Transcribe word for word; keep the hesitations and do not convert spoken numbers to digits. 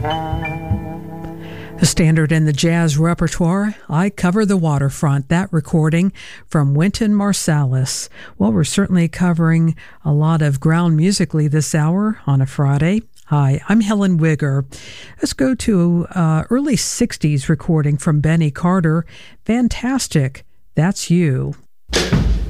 A standard in the jazz repertoire, I Cover the Waterfront, that recording from Wynton Marsalis. Well, we're certainly covering a lot of ground musically this hour on a Friday. Hi, I'm Helen Wigger. Let's go to uh, early sixties recording from Benny Carter. Fantastic, That's You.